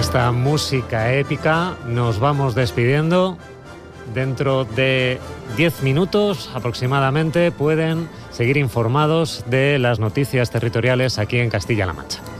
esta música épica nos vamos despidiendo. Dentro de 10 minutos aproximadamente pueden seguir informados de las noticias territoriales aquí en Castilla-La Mancha.